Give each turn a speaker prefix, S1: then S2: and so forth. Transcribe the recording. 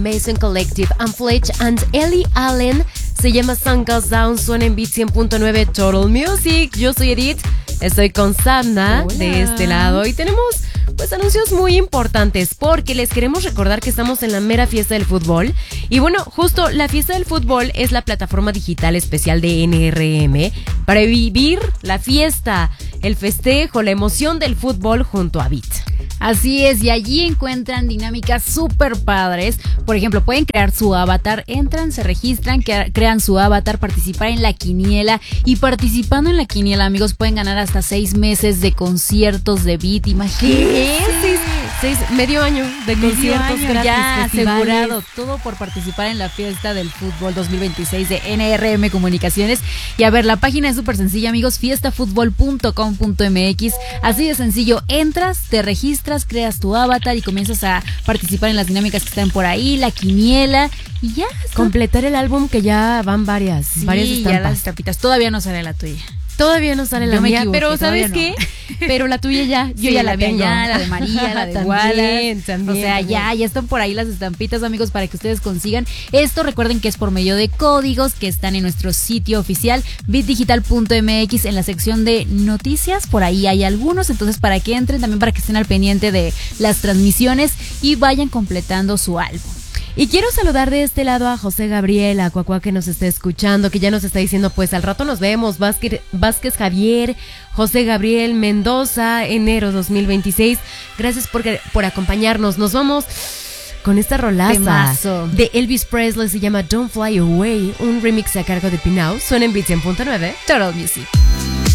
S1: Mason Collective and Fletch and Ellie Allen. Se llama Sun Goes Down, suena en Beat 100.9 Total Music. Yo soy Edith, estoy con Sandra de este lado y tenemos pues anuncios muy importantes porque les queremos recordar que estamos en la mera fiesta del fútbol. Y bueno, justo la fiesta del fútbol es la plataforma digital especial de NRM para vivir la fiesta, el festejo, la emoción del fútbol junto a Beat.
S2: Así es, y allí encuentran dinámicas súper padres. Por ejemplo, pueden crear su avatar, entran, se registran, crean su avatar, participar en la quiniela. Y participando en la quiniela, amigos, pueden ganar hasta 6 meses de conciertos de Beat. Imagínense.
S1: Medio año de conciertos gratis,
S2: ya
S1: festivales.
S2: asegurado, todo por participar en la fiesta del fútbol 2026 de NRM Comunicaciones. Y a ver, la página es súper sencilla, amigos, fiestafutbol.com.mx. Así de sencillo, entras, te registras, creas tu avatar y comienzas a participar en las dinámicas que están por ahí, la quiniela y ya.
S1: Completar el álbum, que ya van varias estampas.
S2: Ya las estampitas, todavía no sale la tuya.
S1: Todavía no sale la mía, pero ¿sabes qué? Pero la tuya ya, yo ya la tengo.
S2: Ya, la de María, la de
S1: también,
S2: Wallace. O sea, ya están por ahí las estampitas, amigos, para que ustedes consigan. Esto recuerden que es por medio de códigos que están en nuestro sitio oficial, beatdigital.mx, en la sección de noticias. Por ahí hay algunos, entonces para que entren, también para que estén al pendiente de las transmisiones y vayan completando su álbum.
S1: Y quiero saludar de este lado a José Gabriel, a Cuacuá, que nos está escuchando, que ya nos está diciendo, pues al rato nos vemos. Vázquez Javier, José Gabriel Mendoza, enero 2026. Gracias por acompañarnos. Nos vamos con esta rolaza
S2: Temazo
S1: de Elvis Presley, se llama Don't Fly Away, un remix a cargo de Pinau. Suena en Beat 100.9
S2: Total Music.